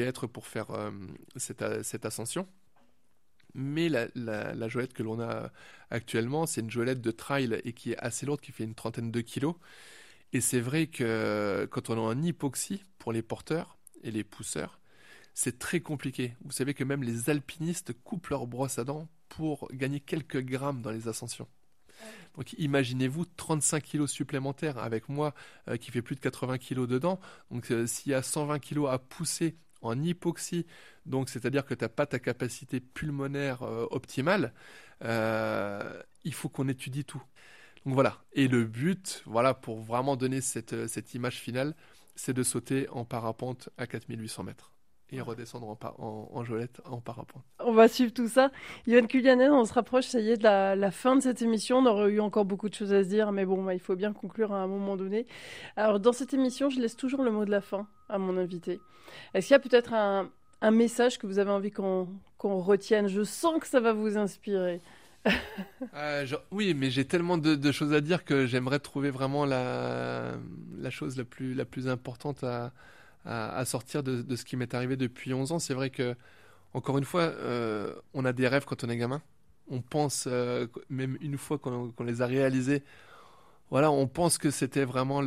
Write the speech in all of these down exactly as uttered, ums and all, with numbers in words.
être pour faire euh, cette, cette ascension. Mais la, la, la joëlette que l'on a actuellement, c'est une joëlette de trail et qui est assez lourde, qui fait une trentaine de kilos. Et c'est vrai que quand on est en hypoxie, pour les porteurs et les pousseurs, c'est très compliqué. Vous savez que même les alpinistes coupent leur brosse à dents pour gagner quelques grammes dans les ascensions. Donc imaginez-vous trente-cinq kilos supplémentaires avec moi euh, qui fait plus de quatre-vingts kilos dedans. Donc euh, s'il y a cent vingt kilos à pousser en hypoxie, donc c'est-à-dire que tu n'as pas ta capacité pulmonaire euh, optimale, euh, il faut qu'on étudie tout. Donc voilà, et le but, voilà, pour vraiment donner cette, cette image finale, c'est de sauter en parapente à quatre mille huit cents mètres et redescendre en, pa- en, en joëlette en parapente. On va suivre tout ça. Yoann Kulianen, on se rapproche, ça y est, de la, la fin de cette émission. On aurait eu encore beaucoup de choses à se dire, mais bon, bah, il faut bien conclure à un moment donné. Alors, dans cette émission, je laisse toujours le mot de la fin à mon invité. Est-ce qu'il y a peut-être un, un message que vous avez envie qu'on, qu'on retienne ? Je sens que ça va vous inspirer. euh, genre, oui, mais j'ai tellement de, de choses à dire que j'aimerais trouver vraiment la, la chose la plus, la plus importante à, à, à sortir de, de ce qui m'est arrivé depuis onze ans. C'est vrai que, encore une fois, euh, on a des rêves quand on est gamin. On pense, euh, même une fois qu'on, qu'on les a réalisés, voilà, on pense que c'était vraiment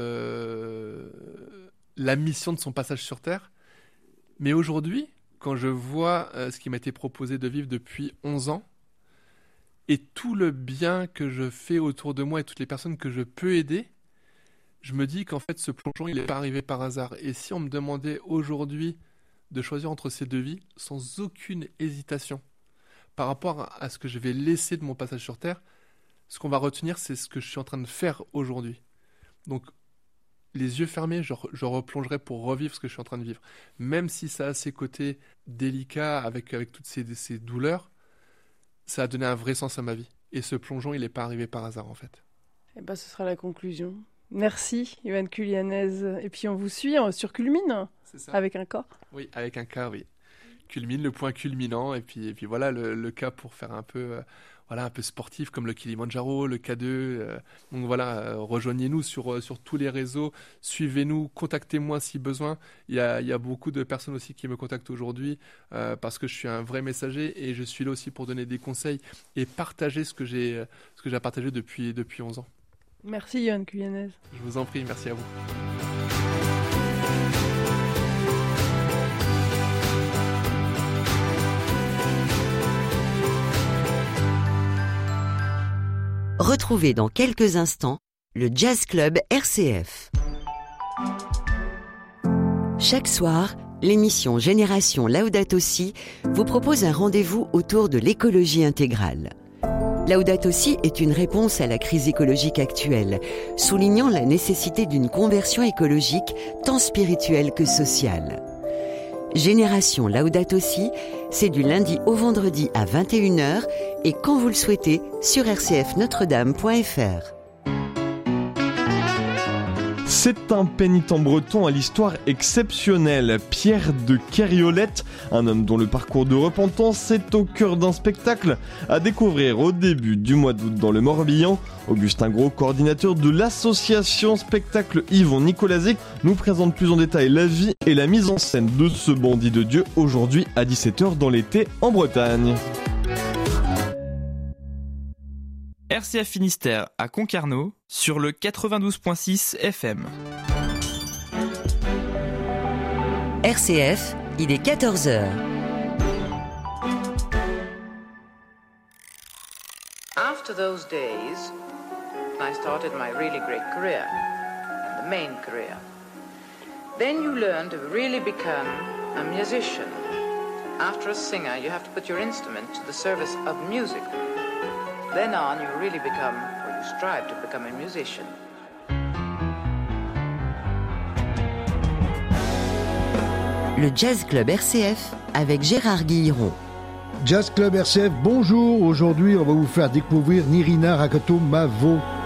le, la mission de son passage sur Terre. Mais aujourd'hui, quand je vois euh, ce qui m'a été proposé de vivre depuis onze ans, et tout le bien que je fais autour de moi et toutes les personnes que je peux aider, je me dis qu'en fait, ce plongeon, il n'est pas arrivé par hasard. Et si on me demandait aujourd'hui de choisir entre ces deux vies, sans aucune hésitation, par rapport à ce que je vais laisser de mon passage sur Terre, ce qu'on va retenir, c'est ce que je suis en train de faire aujourd'hui. Donc, les yeux fermés, je, je replongerai pour revivre ce que je suis en train de vivre. Même si ça a ses côtés délicats avec, avec toutes ces, ces douleurs, ça a donné un vrai sens à ma vie. Et ce plongeon, il n'est pas arrivé par hasard, en fait. Eh ben, ce sera la conclusion. Merci, Yoann Kulianen. Et puis, on vous suit sur Culmine, c'est ça. Avec un K. Oui, avec un K, oui. Culmine, le point culminant. Et puis, et puis voilà, le, le K pour faire un peu, euh, voilà, un peu sportif, comme le Kilimandjaro, le K deux. Euh, donc voilà, euh, rejoignez-nous sur, euh, sur tous les réseaux. Suivez-nous, contactez-moi si besoin. Il y a, il y a beaucoup de personnes aussi qui me contactent aujourd'hui euh, parce que je suis un vrai messager et je suis là aussi pour donner des conseils et partager ce que j'ai, ce que j'ai partagé depuis, depuis onze ans. Merci Yoann Kulianen. Je vous en prie, merci à vous. Retrouvez dans quelques instants le Jazz Club R C F. Chaque soir, l'émission Génération Laudato Si vous propose un rendez-vous autour de l'écologie intégrale. Laudato Si est une réponse à la crise écologique actuelle, soulignant la nécessité d'une conversion écologique tant spirituelle que sociale. Génération Laudato Si, c'est du lundi au vendredi à vingt et une heures et quand vous le souhaitez sur r c f notre dame point f r. C'est un pénitent breton à l'histoire exceptionnelle, Pierre de Kériolette, un homme dont le parcours de repentance est au cœur d'un spectacle à découvrir au début du mois d'août dans le Morbihan. Augustin Gros, coordinateur de l'association Spectacle Yvon Nicolazé, nous présente plus en détail la vie et la mise en scène de ce bandit de Dieu aujourd'hui à dix-sept heures dans l'été en Bretagne. R C F Finistère à Concarneau sur le quatre-vingt-douze point six F M. R C F, il est quatorze heures. After those days, I started my really great career, and the main career. Then you learn to really become a musician. After a singer, you have to put your instrument to the service of music. Then on, you really become, or you strive to become a musician. Le Jazz Club R C F avec Gérard Guilleron. Jazz Club R C F, bonjour. Aujourd'hui, on va vous faire découvrir Nirina Rakato Mavo.